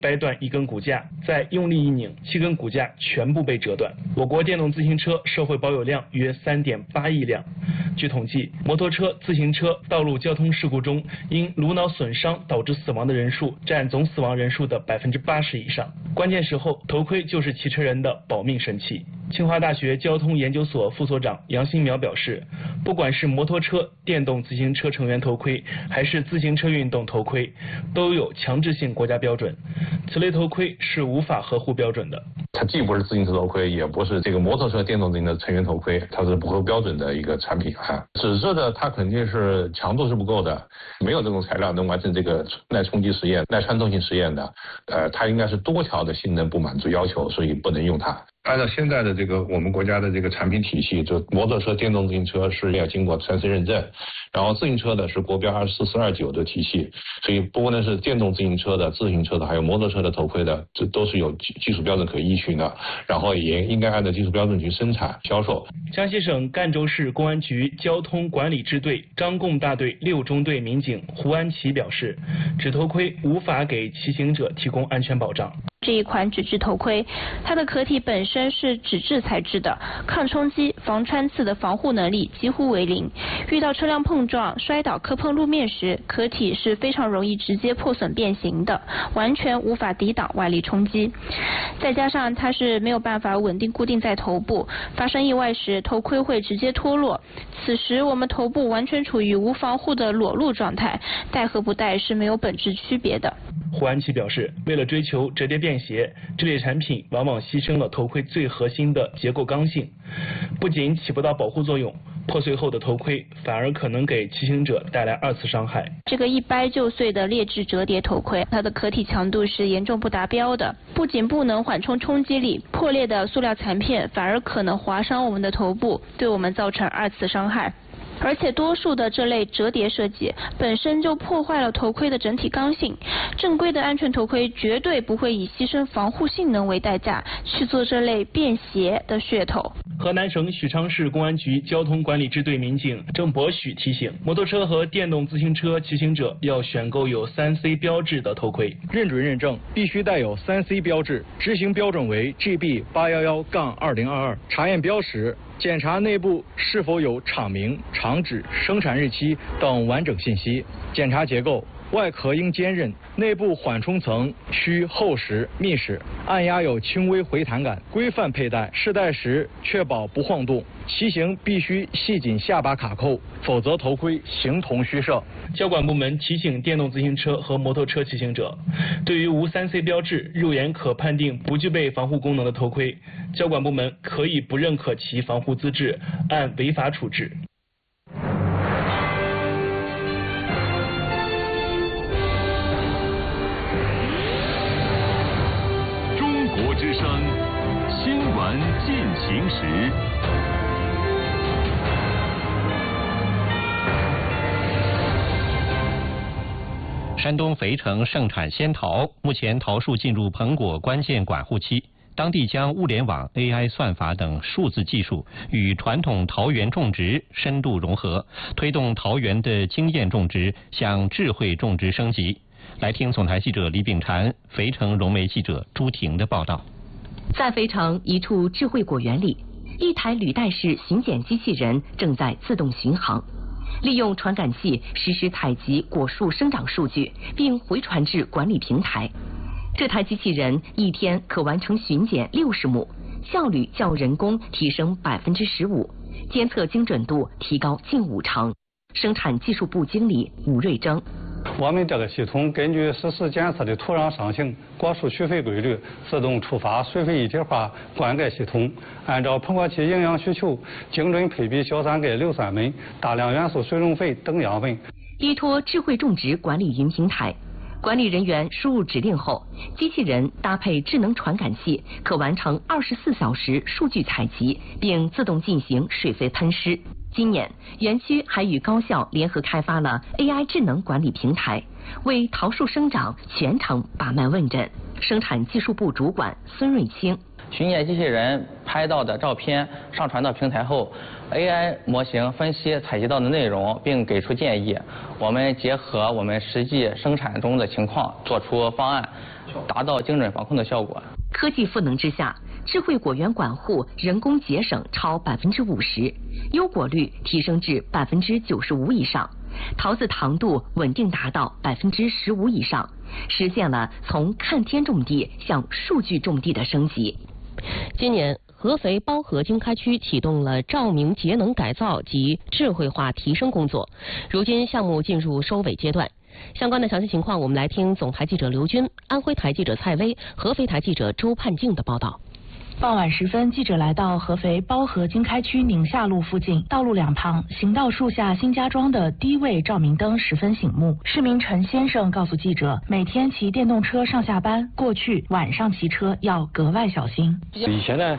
掰断一根骨架，再用力一拧，7根骨架全部被折断。我国电动自行车社会保有量约3.8亿辆。据统计，摩托车、自行车道路交通事故中因颅脑损伤导致死亡的人数占总死亡人数的80%以上。关键时候，头盔就是骑车人的保命神器。清华大学交通研究所副所长杨新苗表示，不管是摩托车、电动自行车成员头盔，还是自行车运动头盔，都有强制性国家标准。此类头盔是无法合乎标准的。 它既不是自行车头盔，也不是这个摩托车电动自行车成员头盔，它是不合标准的一个产品啊。纸质的它肯定是强度是不够的，没有这种材料能完成这个耐冲击实验、耐穿透性实验的。它应该是多条的性能不满足要求，所以不能用它。按照现在的这个我们国家的这个产品体系，就摩托车、电动自行车是要经过3C 认证，然后自行车的是国标24429的体系，所以不论是电动自行车的、自行车的，还有摩托车的头盔的，这都是有技术标准可依循的，然后也应该按照技术标准去生产销售。 江西省赣州市公安局交通管理支队张贡大队6中队民警胡安琪表示，纸头盔无法给骑行者提供安全保障。 这一款纸质头盔，它的壳体本身是纸质材质的，抗冲击、防穿刺的防护能力几乎为零。遇到车辆碰撞、摔倒、磕碰路面时，壳体是非常容易直接破损变形的，完全无法抵挡外力冲击。再加上它是没有办法稳定固定在头部，发生意外时头盔会直接脱落。此时我们头部完全处于无防护的裸露状态，戴和不戴是没有本质区别的。 胡安琪表示，为了追求折叠便携，这类产品往往牺牲了头盔最核心的结构刚性，不仅起不到保护作用，破碎后的头盔反而可能给骑行者带来2次伤害。 这个一掰就碎的劣质折叠头盔，它的壳体强度是严重不达标的，不仅不能缓冲冲击力，破裂的塑料残片反而可能划伤我们的头部，对我们造成2次伤害。而且多数的这类折叠设计本身就破坏了头盔的整体刚性，正规的安全头盔绝对不会以牺牲防护性能为代价去做这类便携的噱头。 河南省许昌市公安局交通管理支队民警郑博许提醒，摩托车和电动自行车骑行者要选购有3C 标志的头盔， 认准认证必须带有3C 标志，执行标准为 GB811-2022，查验标识，检查内部是否有厂名、厂址、生产日期等完整信息，检查结构，外壳应坚韧，内部缓冲层需厚实密实，按压有轻微回弹感，规范佩戴，试戴时确保不晃动，骑行必须系紧下巴卡扣，否则头盔形同虚设。 交管部门提醒电动自行车和摩托车骑行者，对于无3C 标志、肉眼可判定不具备防护功能的头盔，交管部门可以不认可其防护资质，按违法处置。 中国之声新闻进行时。 山东肥城盛产仙桃，目前桃树进入盆果关键管护期。当地将物联网、AI 算法等数字技术与传统桃园种植深度融合，推动桃园的经验种植向智慧种植升级。来听总台记者李秉婵、肥城融媒记者朱婷的报道。 在肥城一处智慧果园里，一台履带式巡检机器人正在自动巡航。利用传感器实时采集果树生长数据，并回传至管理平台。这台机器人一天可完成巡检60亩，效率较人工提升15%，监测精准度提高近5成。生产技术部经理吴瑞征。 我们这个系统根据实时检测的土壤上行、果树需肥规律，自动触发水肥一体化灌溉系统，按照盆果期营养需求，精准配比硝酸钙、硫酸锰、大量元素水溶肥等养分。 依托智慧种植管理云平台，管理人员输入指令后，机器人搭配智能传感器，可完成24小时数据采集，并自动进行水肥喷施。今年，园区还与高校联合开发了 AI 智能管理平台，为桃树生长全程把脉问诊。生产技术部主管孙瑞清。 巡检机器人拍到的照片上传到平台后 ，AI 模型分析采集到的内容，并给出建议。我们结合我们实际生产中的情况，做出方案，达到精准防控的效果。 科技赋能之下，智慧果园管护人工节省超50%，优果率提升至95%以上，桃子糖度稳定达到15%以上，实现了从看天种地向数据种地的升级。 今年，合肥包河经开区启动了照明节能改造及智慧化提升工作，如今项目进入收尾阶段。相关的详细情况，我们来听总台记者刘军、安徽台记者蔡薇、合肥台记者周盼静的报道。 傍晚时分，记者来到合肥包河经开区宁夏路附近，道路两旁行道树下新加装的低位照明灯十分醒目。市民陈先生告诉记者，每天骑电动车上下班，过去晚上骑车要格外小心。 以前呢，